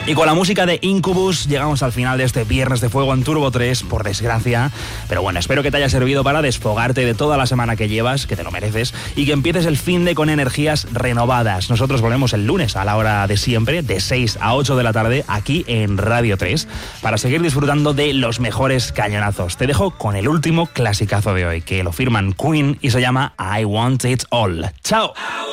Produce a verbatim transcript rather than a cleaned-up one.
Y con la música de Incubus llegamos al final de este Viernes de Fuego en Turbo tres, por desgracia. Pero bueno, espero que te haya servido para desfogarte de toda la semana que llevas, que te lo mereces, y que empieces el fin de con energías renovadas. Nosotros volvemos el lunes a la hora de siempre, de seis a ocho de la tarde, aquí en Radio tres, para seguir disfrutando de los mejores cañonazos. Te dejo con el último clasicazo de hoy, que lo firman Queen y se llama I Want It All. ¡Chao!